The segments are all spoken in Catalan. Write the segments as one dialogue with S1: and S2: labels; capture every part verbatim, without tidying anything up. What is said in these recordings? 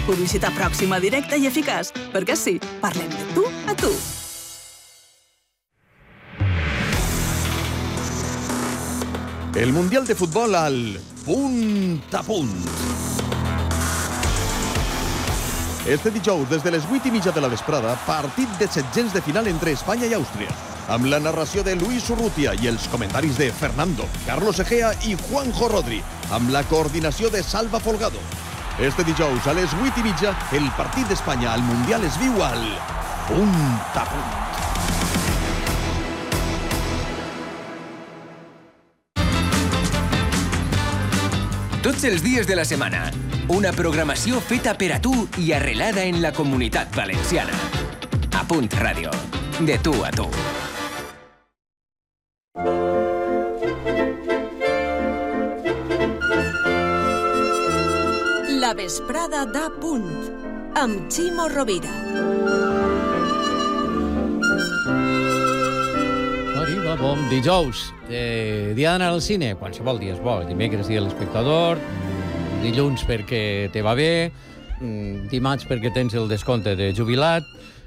S1: Publicitat pròxima, directa i eficaç. Perquè sí, parlem de tu a tu.
S2: El Mundial de Futbol al punt a punt. Este dijous, des de les vuit i mitja de la vesprada, partit de setzents de final entre Espanya i Àustria, amb la narració de Luis Urrutia i els comentaris de Fernando, Carlos Egea i Juanjo Rodri, amb la coordinació de Salva Folgado. Este dijous, a les vuit i mitja, el partit d'Espanya al Mundial es viu al punt a punt.
S3: Tots els dies de la setmana, una programació feta per a tu i arrelada en la Comunitat Valenciana. A Punt Ràdio, de tu a tu.
S1: La vesprada d'A Punt, amb Ximo Rovira.
S4: Arriba, bon dijous. Eh, dia d'anar al cine, qualsevol dia és bo. Dimecres, dia de l'espectador, dilluns perquè te va bé, dimarts perquè tens el descompte de jubilat,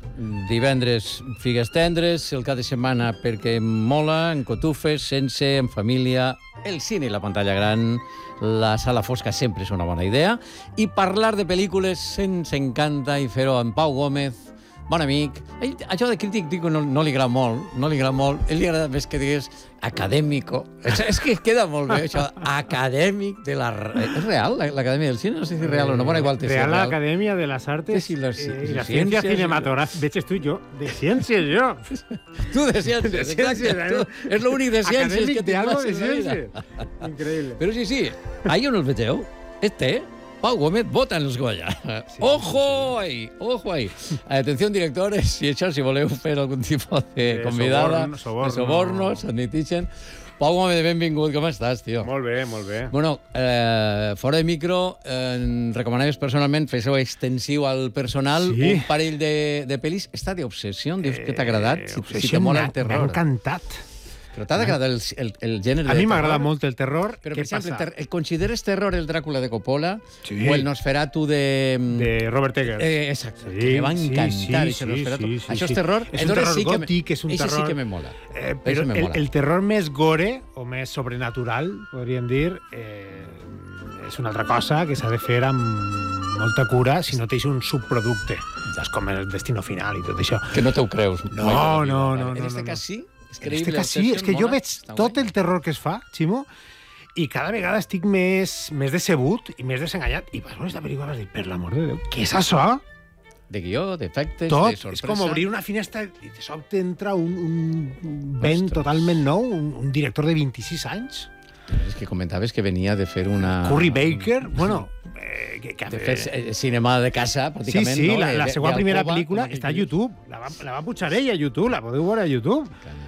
S4: divendres figues tendres, el cap de setmana perquè mola, en cotufes, sense, en família, el cine i la pantalla gran, la sala fosca sempre és una bona idea, i parlar de pel·lícules se'ns encanta i fer-ho amb Pau Gómez, bon amic. Ell, això de crític dic, no, no li agrada molt, no li agrada molt. Ell li agrada més que digués acadèmico. És, és que queda molt bé, això, acadèmic de la... És real, l'Acadèmia del Cine? No sé si és real o no. Bueno, igual té
S5: Real
S4: real.
S5: Acadèmia de les Artes
S4: Sí, les-
S5: eh,
S4: les
S5: i la Ciència
S4: ciències.
S5: Cinematogràfica. Veig tu, jo. De ciències, jo.
S4: Tu de ciències,
S5: De
S4: exacte.
S5: ciències,
S4: Tu, és l'únic de ciències
S5: Acadèmic
S4: que
S5: de
S4: tens
S5: algo
S4: más
S5: de
S4: en la vida.
S5: ciències. Increïble.
S4: Però sí, sí, ahí on el vegeu, este, Pau Gómez, vota en els Goya.
S5: Sí,
S4: Ojo ahí, ojo ahí. Atención, directores, si això, si voleu fer algun tipus de
S5: De
S4: convidada,
S5: soborno, soborno.
S4: de sobornos, admitixen. Pau Gómez, benvingut, com estàs, tio?
S5: Molt bé, molt bé.
S4: Bueno, eh, fora de micro, eh, recomanaves personalment, fes-ho extensiu al personal,
S5: Sí.
S4: un parell de, de pel·lis. Està d'Obsessió, dius que t'ha agradat? Si, si
S5: Obsessió
S4: te mola
S5: m'ha-
S4: el terror.
S5: M'ha encantat.
S4: Però t'ha d'agradar el, el, el gènere
S5: A
S4: de
S5: mi m'agrada
S4: terror?
S5: molt el terror.
S4: Però,
S5: Què
S4: per exemple,
S5: passa?
S4: ter el consideres terror el Dràcula de Coppola
S5: Sí.
S4: o el Nosferatu de...
S5: De Robert Eggers.
S4: Eh, exacte,
S5: Sí,
S4: que me va
S5: sí,
S4: encantar
S5: sí,
S4: aquest
S5: sí,
S4: Nosferatu.
S5: sí, sí,
S4: Això
S5: sí.
S4: és terror?
S5: És un
S4: Aleshores
S5: terror
S4: sí que me-
S5: gòtic, és un
S4: Eixe
S5: terror-
S4: sí que me mola.
S5: Eh, però
S4: Eixe me
S5: el,
S4: mola.
S5: el terror més gore, o més sobrenatural, podríem dir, eh, és una altra cosa que s'ha de fer amb molta cura si no tens un subproducte. És com el Destino Final i tot això.
S4: Que no te ho creus.
S5: No,
S4: mai de la vida.
S5: no, no,
S4: En
S5: no,
S4: este
S5: no,
S4: cas
S5: no.
S4: sí? És
S5: En
S4: creïble.
S5: este cas sí,
S4: Obsession,
S5: és que jo
S4: mola,
S5: veig
S4: està
S5: tot
S4: guai.
S5: el terror que es fa, Ximo, i cada vegada estic més, més decebut i més desenganyat. I vas veure aquesta pel·lícula i vas dir, per l'amor de Déu, què és això?
S4: De guió, d'efectes,
S5: Tot.
S4: de sorpresa.
S5: És com obrir una finestra i de sobte entra un, un vent
S4: Ostres.
S5: totalment nou, un, un director de vint-i-sis anys.
S4: És que comentaves que venia de fer una...
S5: Curry Baker, bueno... Eh, que, que,
S4: De fer eh, cinema de casa,
S5: sí,
S4: pràcticament.
S5: sí,
S4: no?
S5: la,
S4: De-
S5: la
S4: de-
S5: seva
S4: de
S5: primera
S4: Alcoba,
S5: pel·lícula
S4: com
S5: està a
S4: aquell que dius.
S5: YouTube. La va, la va pujar ella a YouTube, la podeu veure a YouTube.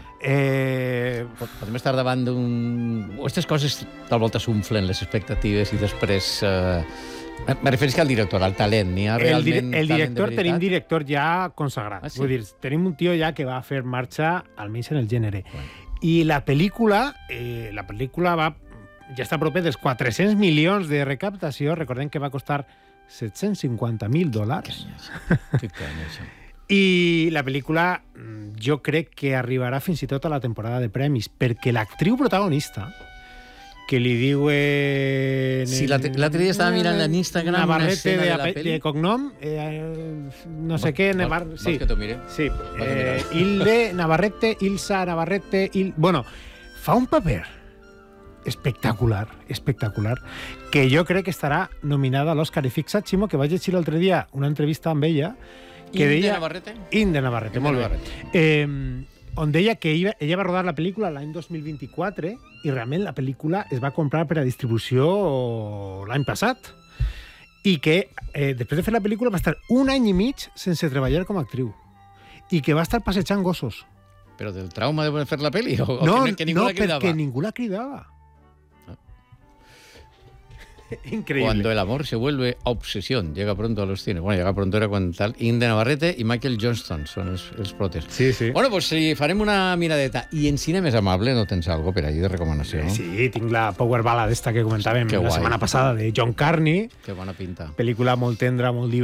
S5: Eh,
S4: Podem estar davant d'un... Aquestes coses tal volta s'unflen les expectatives i després... Eh... Me refereix que al director, al talent. N'hi ha
S5: el, dir
S4: realment
S5: el
S4: talent de
S5: director,
S4: veritat?
S5: tenim director ja consagrat.
S4: Ah, sí?
S5: Vull dir, tenim un tio ja que va fer marxa, almenys en el gènere.
S4: Bueno.
S5: I la pel·lícula, eh, la pel·lícula va, ja està a proper dels quatre-cents milions de recaptació. Recordem que va costar set-cents cinquanta mil dòlars.
S4: Que cony, això.
S5: I la pel·lícula mm, jo crec que arribarà fins i tot a la temporada de premis, perquè l'actriu protagonista, que li diuen...
S4: Sí, l'altre l'altre dia estava mirant en Instagram una
S5: Navarrete
S4: escena
S5: de,
S4: de la
S5: ape-
S4: pel·li.
S5: de cognom, eh, no sé
S4: Vol-
S5: què,
S4: vol-
S5: Navar...
S4: vols
S5: Sí,
S4: que t'ho mire?
S5: sí.
S4: que
S5: Eh,
S4: mirar.
S5: Hilde Navarrete, Ilsa Navarrete... Il... Bueno, fa un paper espectacular, espectacular, que jo crec que estarà nominada a l'Òscar. I fixa't, Ximo, que vaig llegir l'altre dia una entrevista amb ella que
S4: Inde
S5: deia...
S4: Navarrete?
S5: Inde Navarrete,
S4: Inde
S5: molt bé.
S4: Navarrete.
S5: Eh, on deia que ella, ella va rodar la pel·lícula l'any dos mil vint-i-quatre i realment la pel·lícula es va comprar per a distribució l'any passat i que eh, després de fer la pel·lícula va estar un any i mig sense treballar com a actriu i que va estar passejant gossos.
S4: Però del trauma de fer la pel·li? O, o
S5: No,
S4: que, que ningú
S5: no
S4: la cridava?
S5: perquè ningú la cridava. Increíble.
S4: Cuando el amor se vuelve obsesión, llega pronto a los cines. Bueno, llega pronto era quan tal. Inde Navarrete i Michael Johnston són els, els protes.
S5: Sí, sí.
S4: Bueno, doncs si farem una miradeta. I en cine més amable no tens algo per ahí de recomanació?
S5: Eh, Sí, tinc la Power Ballad esta que comentàvem
S4: Que
S5: la
S4: guai.
S5: setmana passada de John Carney,
S4: Que bona pinta.
S5: pel·lícula molt tendra, molt